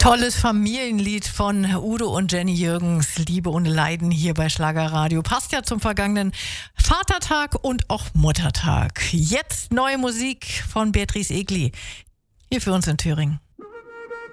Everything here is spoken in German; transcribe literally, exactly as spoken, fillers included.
Tolles Familienlied von Udo und Jenny Jürgens, Liebe ohne Leiden, hier bei Schlagerradio. Passt ja zum vergangenen Vatertag und auch Muttertag. Jetzt neue Musik von Beatrice Egli, hier für uns in Thüringen.